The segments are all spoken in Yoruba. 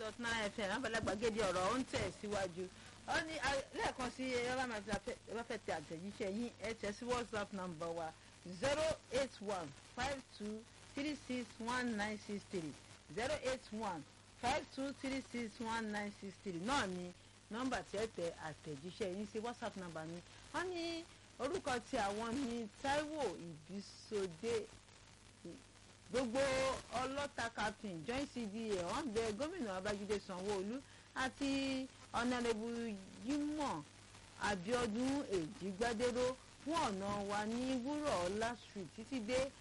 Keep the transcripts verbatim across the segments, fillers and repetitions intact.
dot nine F M abalagbàgede ọ̀rọ̀ ó ń tẹ̀ síwájú ó ní lẹ́ẹ̀kan sí ẹ bá fẹ́ tẹ àtẹ̀jíṣẹ́ yín ẹ tẹ̀ sí WhatsApp number wa zero eight one five two three six one nine six three zero eight one five two three six one nine six three náà ni nọ́mbà tí ẹ tẹ àtẹ̀jíṣẹ́ yín sí WhatsApp number ni wọ́n ní orúkọ tí àwọn ní Táíwò Ìbísọdé gbogbo ọlọ́ta captain joint C D A wọ́n bẹ gómìnà Babájídé Sanwó-Olú àti ọ̀nàrẹ́bù Jimoh Abíọ́dún Èjìgbádéró fún ọ̀nà wa ní Wúrọ̀ọ́lá street títí dé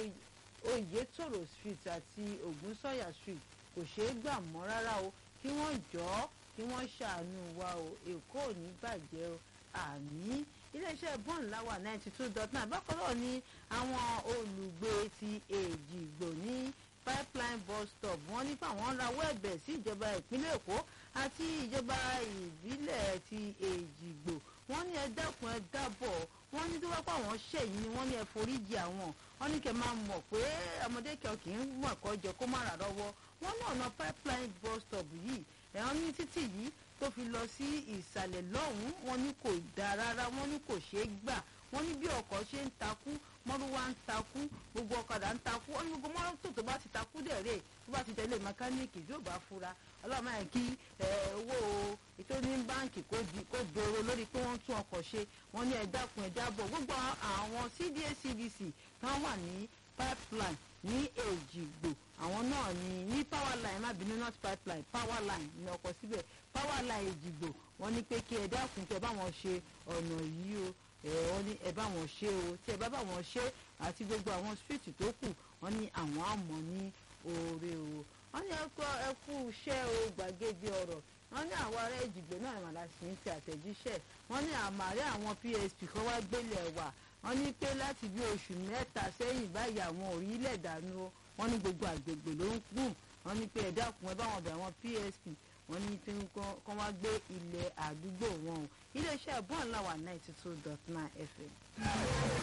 Oyètòrò street àti Ògúnsọ̀yà street kò ṣeé gbà mọ́ rárá o kí wọ́n jọ̀ọ́ kí wọ́n ṣàánú wa o Èkó ò ní bàjẹ́ o àmì iléeṣẹ́ bọ́ọ̀n láwà ninety two dot nine bákan náà ni àwọn olùgbé ti Èjìgbò ní pipeline bus stop wọ́n nípa àwọn rawọ́ ẹ̀bẹ̀ sí ìjọba ìpínlẹ̀ Èkó àti ìjọba ìbílẹ̀ ti Èjìgbò wọ́n ní ẹ dákun ẹ dábọ̀ wọ́n ní tó bá pa àwọn ṣẹ̀yìn ni wọ́n ní ẹ foríjì àwọn wọ́n ní kẹ́ máa mọ̀ pé ọmọdé kẹ́ kì í mọ̀ kọ́ jẹ kó má rà lọ́wọ́ wọ́n ní ọ̀nà pipeline bus stop yìí ẹ̀hán ní títì yìí tó fi lọ sí ìsàlẹ̀ lọ́hùn-ún wọ́n ní kò dáa rárá wọ́n ní kò ṣeé gbà wọ́n ní bí ọkọ̀ ṣe ń takú mọ́rúwá ń takú gbogbo ọ̀kadà ń takú wọ́n ní gbogbo mọ́tò tó bá ti takú dẹ̀rẹ̀ tó bá ti tẹ̀lé mẹkáníìkì yóò bá fura ọlọ́mọ yẹn kí owó ètò ní báǹkì kó dòrò lórí pé wọ́n tún ọkọ̀ ṣe wọ́n ní ẹ dákun ẹ dábọ̀ gbogbo àwọn C D A C D C tán wà ní pipeline ní Èjìgbò àwọn náà ní ní power line má bínú not pipeline power line ní ọkọ̀ síbẹ̀ power line Èjìgbò wọ́n ní pé kí ẹ dákun kí ẹ bá wọn ṣe ọ̀nà yìí o ẹ wọ́n ní ẹ bá wọn ṣe o tí ẹ bá bá wọn ṣe àti gbogbo àwọn street tó kù wọ́n ní àwọn àmọ́ ní oore o wọ́n ní ẹ kú iṣẹ́ o gbàgede ọ̀rọ̀ wọ́n ní àwọn ará Èjìgbò náà ìmọ̀lá sí ń tẹ àtẹ̀jíṣẹ́ wọ́n ní àmàrí àwọn P S P kan wá gbélé wà wọ́n ní pé láti bí oṣù mẹ́ta sẹ́yìn báyìí àwọn orílẹ̀ dànù o wọ́n ní gbogbo àgbègbè ló ń kùn wọ́n ní pé ẹ dákun ẹ bá wọn bẹ̀ àwọn P S P wọ́n ní tí kán wá gbé ilẹ̀ àdúgbò wọn o iléeṣẹ́ bọ́ọ̀n láwà ninety two dot nine F M.